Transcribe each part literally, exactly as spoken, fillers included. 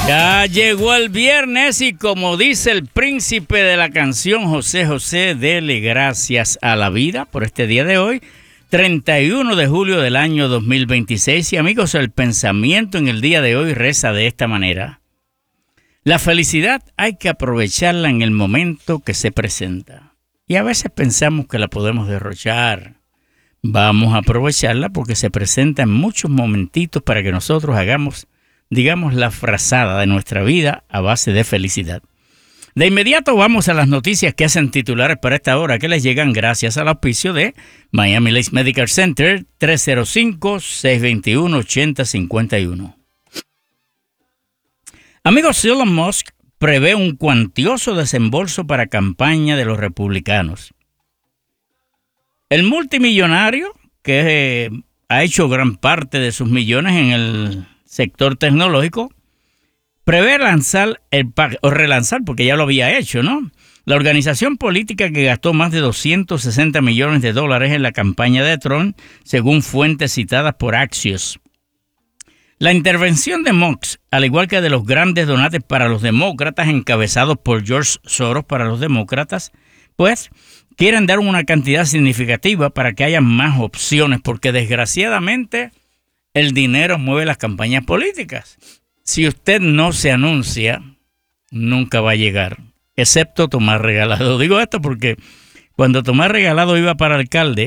Ya llegó el viernes y como dice el príncipe de la canción José José, dele gracias a la vida por este día de hoy, treinta y uno de julio del año dos mil veintiséis. Y amigos, el pensamiento en el día de hoy reza de esta manera: la felicidad hay que aprovecharla en el momento que se presenta. Y a veces pensamos que la podemos derrochar. Vamos a aprovecharla porque se presenta en muchos momentitos para que nosotros hagamos, digamos, la frazada de nuestra vida a base de felicidad. De inmediato vamos a las noticias que hacen titulares para esta hora, que les llegan gracias al auspicio de Miami Lakes Medical Center, tres cero cinco, seis dos uno, ocho cero cinco uno. Amigos, Elon Musk prevé un cuantioso desembolso para campaña de los republicanos. El multimillonario, que eh, ha hecho gran parte de sus millones en el sector tecnológico, prevé lanzar el o relanzar, porque ya lo había hecho, ¿no?, la organización política que gastó más de doscientos sesenta millones de dólares en la campaña de Trump, según fuentes citadas por Axios. La intervención de Musk, al igual que de los grandes donantes para los demócratas, encabezados por George Soros para los demócratas, pues quieren dar una cantidad significativa para que haya más opciones, porque desgraciadamente el dinero mueve las campañas políticas. Si usted no se anuncia, nunca va a llegar, excepto Tomás Regalado. Digo esto porque cuando Tomás Regalado iba para alcalde,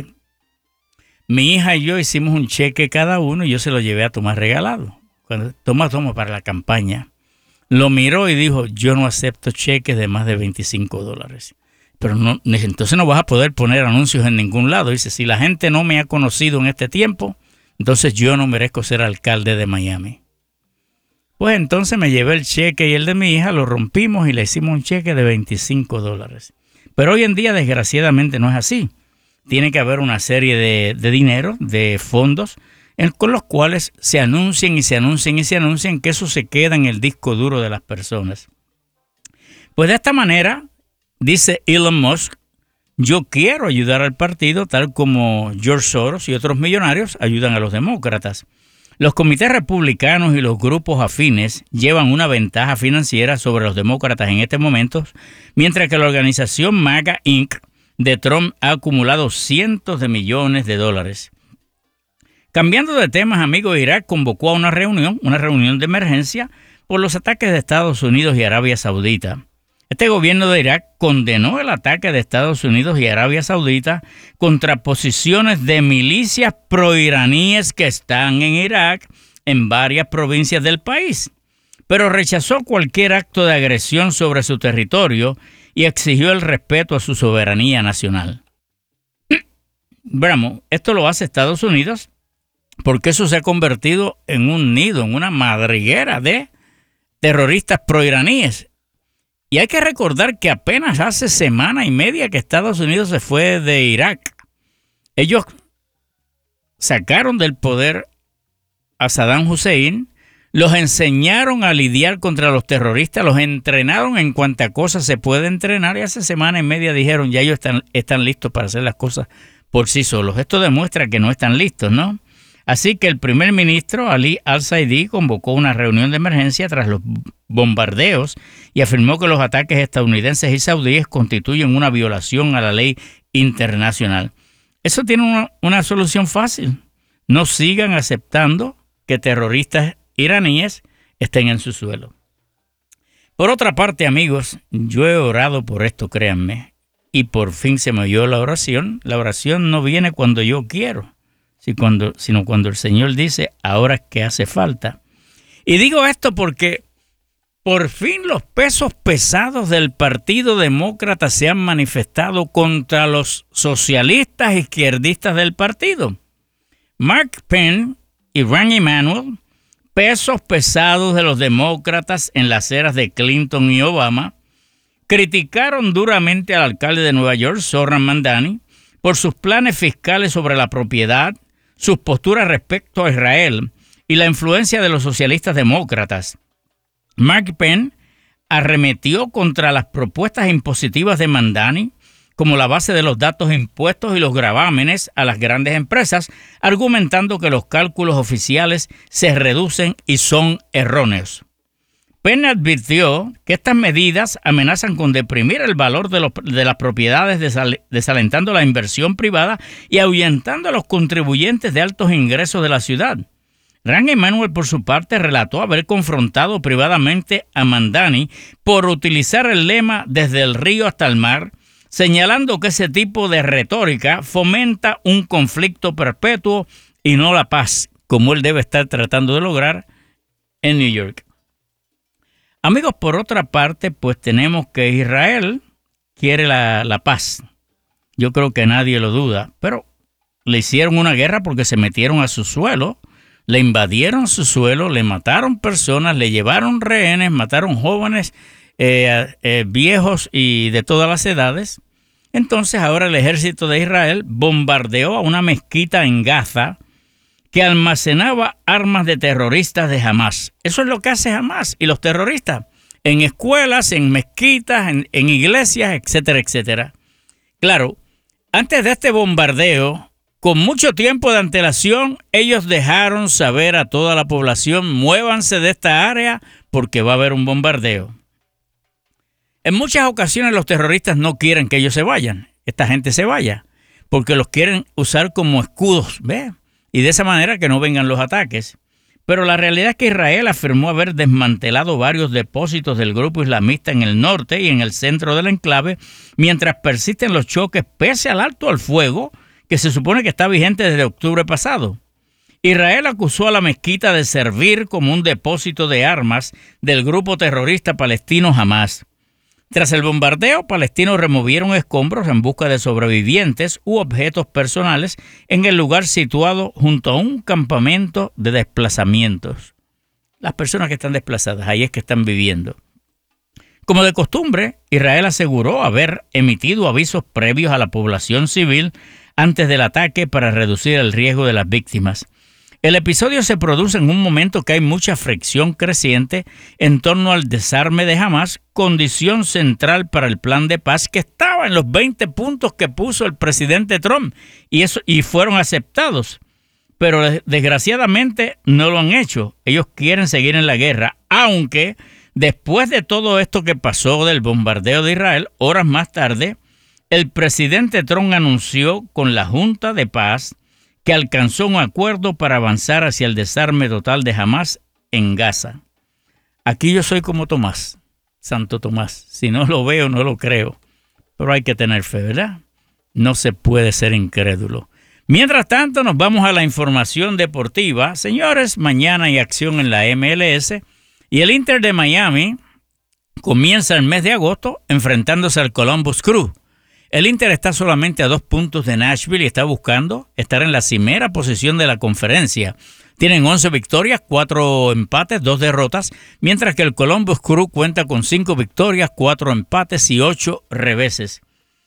mi hija y yo hicimos un cheque cada uno y yo se lo llevé a Tomás Regalado. Cuando Tomás tomó para la campaña, lo miró y dijo: yo no acepto cheques de más de veinticinco dólares. Pero no, entonces no vas a poder poner anuncios en ningún lado. Dice: si la gente no me ha conocido en este tiempo, entonces yo no merezco ser alcalde de Miami. Pues entonces me llevé el cheque y el de mi hija, lo rompimos y le hicimos un cheque de veinticinco dólares. Pero hoy en día, desgraciadamente, no es así. Tiene que haber una serie de, de dinero, de fondos, en, con los cuales se anuncien y se anuncien y se anuncien, que eso se queda en el disco duro de las personas. Pues de esta manera, dice Elon Musk, yo quiero ayudar al partido tal como George Soros y otros millonarios ayudan a los demócratas. Los comités republicanos y los grupos afines llevan una ventaja financiera sobre los demócratas en este momento, mientras que la organización MAGA incorporated de Trump ha acumulado cientos de millones de dólares. Cambiando de temas, amigos, Irak convocó a una reunión, una reunión de emergencia por los ataques de Estados Unidos y Arabia Saudita. Este gobierno de Irak condenó el ataque de Estados Unidos y Arabia Saudita contra posiciones de milicias proiraníes que están en Irak en varias provincias del país, pero rechazó cualquier acto de agresión sobre su territorio y exigió el respeto a su soberanía nacional. Bravo, esto lo hace Estados Unidos porque eso se ha convertido en un nido, en una madriguera de terroristas proiraníes. Y hay que recordar que apenas hace semana y media que Estados Unidos se fue de Irak. Ellos sacaron del poder a Saddam Hussein, los enseñaron a lidiar contra los terroristas, los entrenaron en cuanta cosa se puede entrenar y hace semana y media dijeron ya ellos están, están listos para hacer las cosas por sí solos. Esto demuestra que no están listos, ¿no? Así que el primer ministro Ali al-Saidi convocó una reunión de emergencia tras los bombardeos y afirmó que los ataques estadounidenses y saudíes constituyen una violación a la ley internacional. Eso tiene una, una solución fácil. No sigan aceptando que terroristas iraníes estén en su suelo. Por otra parte, amigos, yo he orado por esto, créanme, y por fin se me oyó la oración. La oración no viene cuando yo quiero, sino cuando el Señor dice, ahora es que hace falta. Y digo esto porque por fin los pesos pesados del Partido Demócrata se han manifestado contra los socialistas izquierdistas del partido. Mark Penn y Rahm Emanuel, pesos pesados de los demócratas en las eras de Clinton y Obama, criticaron duramente al alcalde de Nueva York, Zohran Mamdani, por sus planes fiscales sobre la propiedad, sus posturas respecto a Israel y la influencia de los socialistas demócratas. Mark Penn arremetió contra las propuestas impositivas de Mamdani, como la base de los datos impuestos y los gravámenes a las grandes empresas, argumentando que los cálculos oficiales se reducen y son erróneos. Pena advirtió que estas medidas amenazan con deprimir el valor de, los, de las propiedades, desal, desalentando la inversión privada y ahuyentando a los contribuyentes de altos ingresos de la ciudad. Rahm Emanuel, por su parte, relató haber confrontado privadamente a Mamdani por utilizar el lema "desde el río hasta el mar", señalando que ese tipo de retórica fomenta un conflicto perpetuo y no la paz, como él debe estar tratando de lograr en New York. Amigos, por otra parte, pues tenemos que Israel quiere la, la paz. Yo creo que nadie lo duda, pero le hicieron una guerra porque se metieron a su suelo, le invadieron su suelo, le mataron personas, le llevaron rehenes, mataron jóvenes, eh, eh, viejos y de todas las edades. Entonces ahora el ejército de Israel bombardeó a una mezquita en Gaza que almacenaba armas de terroristas de Hamás. Eso es lo que hace Hamás y los terroristas, en escuelas, en mezquitas, en, en iglesias, etcétera, etcétera. Claro, antes de este bombardeo, con mucho tiempo de antelación, ellos dejaron saber a toda la población: muévanse de esta área porque va a haber un bombardeo. En muchas ocasiones los terroristas no quieren que ellos se vayan, esta gente se vaya, porque los quieren usar como escudos, ¿ve? Y de esa manera que no vengan los ataques. Pero la realidad es que Israel afirmó haber desmantelado varios depósitos del grupo islamista en el norte y en el centro del enclave, mientras persisten los choques pese al alto al fuego que se supone que está vigente desde octubre pasado. Israel acusó a la mezquita de servir como un depósito de armas del grupo terrorista palestino Hamás. Tras el bombardeo, palestinos removieron escombros en busca de sobrevivientes u objetos personales en el lugar situado junto a un campamento de desplazamientos. Las personas que están desplazadas, ahí es que están viviendo. Como de costumbre, Israel aseguró haber emitido avisos previos a la población civil antes del ataque para reducir el riesgo de las víctimas. El episodio se produce en un momento que hay mucha fricción creciente en torno al desarme de Hamás, condición central para el plan de paz que estaba en los veinte puntos que puso el presidente Trump y, eso, y fueron aceptados. Pero desgraciadamente no lo han hecho. Ellos quieren seguir en la guerra, aunque después de todo esto que pasó del bombardeo de Israel, horas más tarde, el presidente Trump anunció con la Junta de Paz que alcanzó un acuerdo para avanzar hacia el desarme total de Hamás en Gaza. Aquí yo soy como Tomás, Santo Tomás. Si no lo veo, no lo creo. Pero hay que tener fe, ¿verdad? No se puede ser incrédulo. Mientras tanto, nos vamos a la información deportiva. Señores, mañana hay acción en la M L S y el Inter de Miami comienza el mes de agosto enfrentándose al Columbus Crew. El Inter está solamente a dos puntos de Nashville y está buscando estar en la cimera posición de la conferencia. Tienen once victorias, cuatro empates, dos derrotas, mientras que el Columbus Crew cuenta con cinco victorias, cuatro empates y ocho reveses.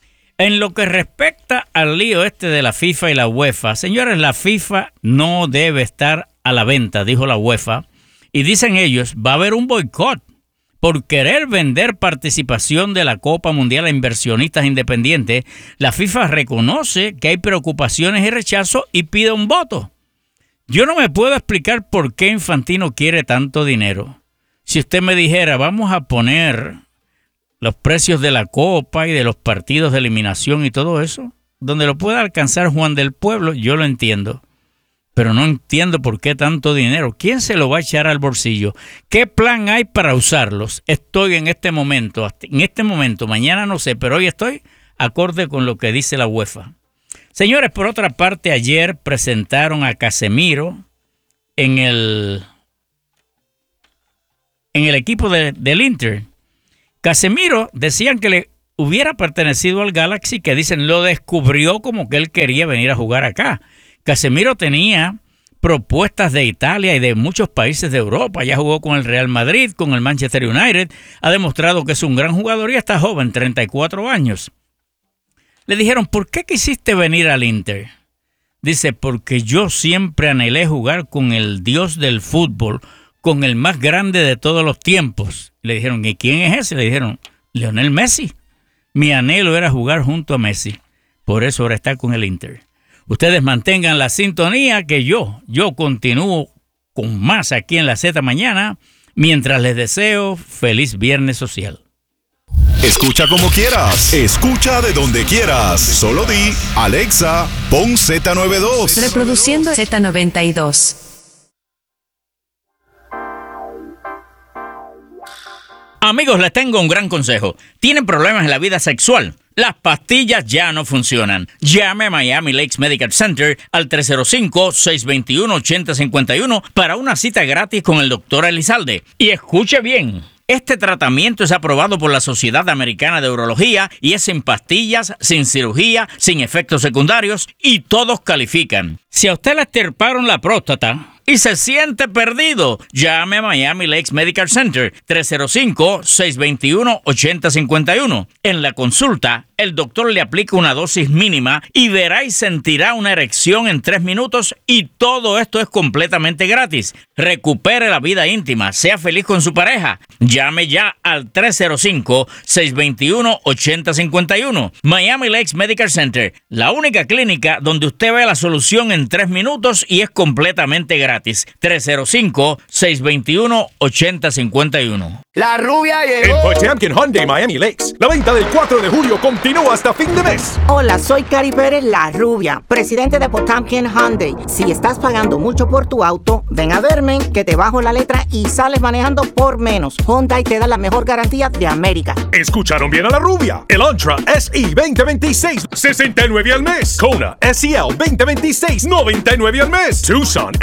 En lo que respecta al lío este de la FIFA y la UEFA, señores, la FIFA no debe estar a la venta, dijo la UEFA, y dicen ellos, va a haber un boicot por querer vender participación de la Copa Mundial a inversionistas independientes. La FIFA reconoce que hay preocupaciones y rechazo y pide un voto. Yo no me puedo explicar por qué Infantino quiere tanto dinero. Si usted me dijera, vamos a poner los precios de la Copa y de los partidos de eliminación y todo eso, donde lo pueda alcanzar Juan del Pueblo, yo lo entiendo. Pero no entiendo por qué tanto dinero. ¿Quién se lo va a echar al bolsillo? ¿Qué plan hay para usarlos? Estoy en este momento, en este momento, mañana no sé, pero hoy estoy acorde con lo que dice la UEFA. Señores, por otra parte, ayer presentaron a Casemiro en el, en el equipo de, del Inter. Casemiro decían que le hubiera pertenecido al Galaxy, que dicen lo descubrió como que él quería venir a jugar acá. Casemiro tenía propuestas de Italia y de muchos países de Europa. Ya jugó con el Real Madrid, con el Manchester United. Ha demostrado que es un gran jugador y está joven, treinta y cuatro años. Le dijeron, ¿por qué quisiste venir al Inter? Dice, porque yo siempre anhelé jugar con el dios del fútbol, con el más grande de todos los tiempos. Le dijeron, ¿y quién es ese? Le dijeron, Lionel Messi. Mi anhelo era jugar junto a Messi. Por eso ahora está con el Inter. Ustedes mantengan la sintonía que yo, yo continúo con más aquí en la Z Mañana mientras les deseo feliz viernes social. Escucha como quieras, escucha de donde quieras. Solo di, Alexa, pon Z noventa y dos. Reproduciendo Z noventa y dos. Amigos, les tengo un gran consejo. ¿Tienen problemas en la vida sexual? Las pastillas ya no funcionan. Llame a Miami Lakes Medical Center al tres cero cinco, seis dos uno, ocho cero cinco uno para una cita gratis con el doctor Elizalde. Y escuche bien. Este tratamiento es aprobado por la Sociedad Americana de Urología y es sin pastillas, sin cirugía, sin efectos secundarios y todos califican. Si a usted le extirparon la próstata y se siente perdido, llame a Miami Lakes Medical Center tres cero cinco, seis dos uno, ocho cero cinco uno. En la consulta, el doctor le aplica una dosis mínima y verá y sentirá una erección en tres minutos y todo esto es completamente gratis. Recupere la vida íntima, sea feliz con su pareja. Llame ya al tres cero cinco, seis dos uno, ocho cero cinco uno. Miami Lakes Medical Center, la única clínica donde usted ve la solución en tres minutos y es completamente gratis. tres cero cinco, seis dos uno, ocho cero cinco uno. La rubia llegó. En Potamkin Hyundai Miami Lakes, la venta del cuatro de julio continúa hasta fin de mes. Hola, soy Cari Pérez, la rubia, presidente de Potamkin Hyundai. Si estás pagando mucho por tu auto, ven a verme, que te bajo la letra y sales manejando por menos. Hyundai te da la mejor garantía de América. Escucharon bien a la rubia. El Elantra S E veinte veintiséis, sesenta y nueve al mes. Kona S E L veinte veintiséis, noventa y nueve al mes. Tucson